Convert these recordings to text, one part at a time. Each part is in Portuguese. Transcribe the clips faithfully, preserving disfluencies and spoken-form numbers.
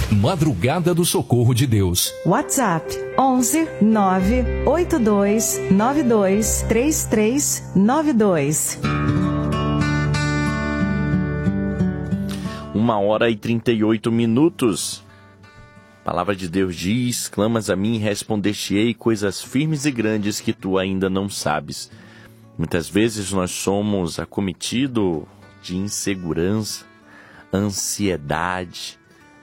Madrugada do Socorro de Deus. WhatsApp onze nove oito dois nove dois três três nove dois. Uma hora e trinta e oito minutos. A palavra de Deus diz: clamas a mim e responder-te-ei coisas firmes e grandes que tu ainda não sabes. Muitas vezes nós somos acometidos de insegurança, ansiedade,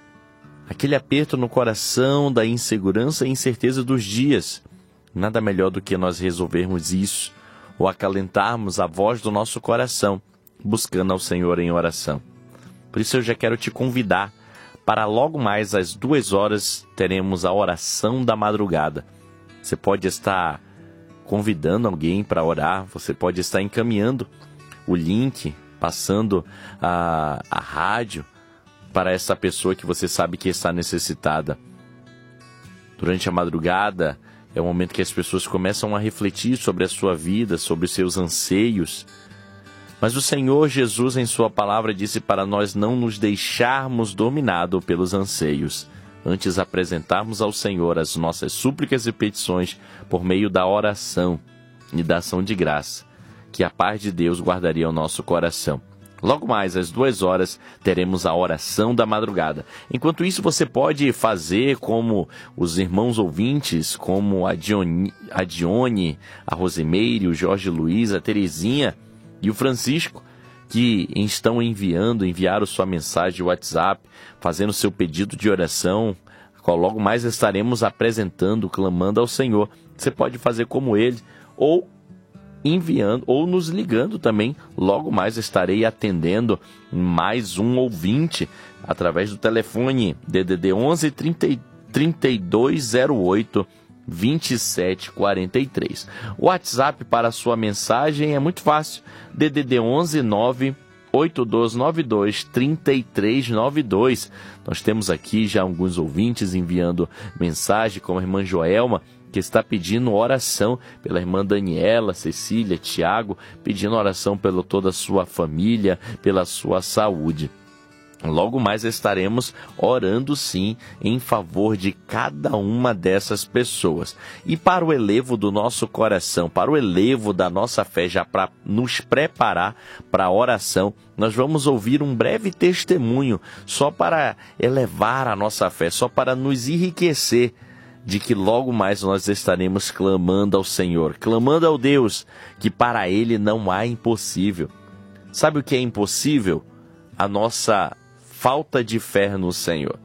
aquele aperto no coração da insegurança e incerteza dos dias. Nada melhor do que nós resolvermos isso ou acalentarmos a voz do nosso coração, buscando ao Senhor em oração. Por isso eu já quero te convidar para logo mais às duas horas teremos a oração da madrugada. Você pode estar convidando alguém para orar, você pode estar encaminhando o link, passando a, a rádio para essa pessoa que você sabe que está necessitada. Durante a madrugada é o momento que as pessoas começam a refletir sobre a sua vida, sobre os seus anseios. Mas o Senhor Jesus, em sua palavra, disse para nós não nos deixarmos dominados pelos anseios, antes apresentarmos ao Senhor as nossas súplicas e petições por meio da oração e da ação de graça, que a paz de Deus guardaria o nosso coração. Logo mais, às duas horas, teremos a oração da madrugada. Enquanto isso, você pode fazer como os irmãos ouvintes, como a Dione, a, Dione, a Rosimeire, o Jorge Luiz, a Terezinha e o Francisco, que estão enviando, enviaram sua mensagem de WhatsApp, fazendo seu pedido de oração, qual logo mais estaremos apresentando, clamando ao Senhor. Você pode fazer como ele, ou enviando, ou nos ligando também. Logo mais estarei atendendo mais um ouvinte, através do telefone D D D onze, trinta e dois zero oito, vinte e sete quarenta e três. O WhatsApp para a sua mensagem é muito fácil, D D D onze nove oito dois nove dois três três nove dois. Nós temos aqui já alguns ouvintes enviando mensagem, como a irmã Joelma, que está pedindo oração pela irmã Daniela, Cecília, Tiago, pedindo oração pela toda a sua família, pela sua saúde. Logo mais estaremos orando sim em favor de cada uma dessas pessoas. E para o elevo do nosso coração, para o elevo da nossa fé, já para nos preparar para a oração, nós vamos ouvir um breve testemunho, só para elevar a nossa fé, só para nos enriquecer, de que logo mais nós estaremos clamando ao Senhor, clamando ao Deus, que para Ele não há impossível. Sabe o que é impossível? A nossa falta de fé no Senhor.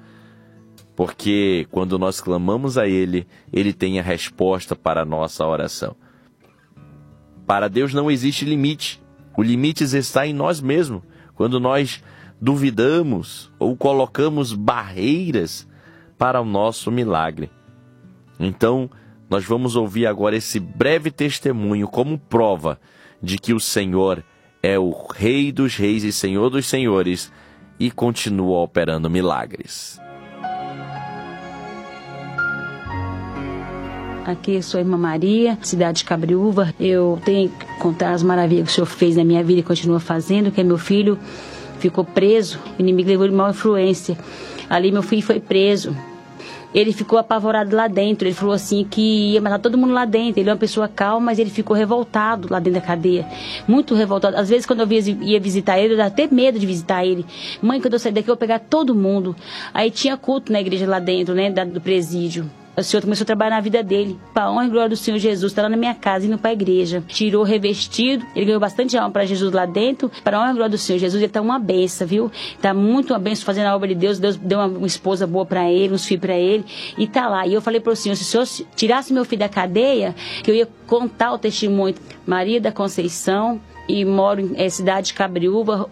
Porque quando nós clamamos a Ele, Ele tem a resposta para a nossa oração. Para Deus não existe limite. O limite está em nós mesmos. Quando nós duvidamos ou colocamos barreiras para o nosso milagre. Então, nós vamos ouvir agora esse breve testemunho como prova de que o Senhor é o Rei dos Reis e Senhor dos Senhores e continua operando milagres. Aqui eu sou a irmã Maria, cidade de Cabriúva. Eu tenho que contar as maravilhas que o Senhor fez na minha vida e continua fazendo, que meu filho ficou preso, o inimigo levou ele mal influência. Ali meu filho foi preso. Ele ficou apavorado lá dentro, ele falou assim que ia matar todo mundo lá dentro. Ele é uma pessoa calma, mas ele ficou revoltado lá dentro da cadeia, muito revoltado. Às vezes quando eu ia visitar ele, eu dava até medo de visitar ele. Mãe, quando eu sair daqui eu vou pegar todo mundo. Aí tinha culto na igreja lá dentro, né, do presídio. O Senhor começou a trabalhar na vida dele. Para a honra e glória do Senhor Jesus, está lá na minha casa, indo para a igreja. Tirou revestido, ele ganhou bastante alma para Jesus lá dentro. Para a honra e glória do Senhor Jesus, ele está uma benção, viu? Está muito uma benção fazendo a obra de Deus. Deus deu uma, uma esposa boa para ele, uns filhos para ele. E está lá. E eu falei para o Senhor, se o Senhor tirasse meu filho da cadeia, que eu ia contar o testemunho. Maria da Conceição, e moro em é, cidade de Cabriúva,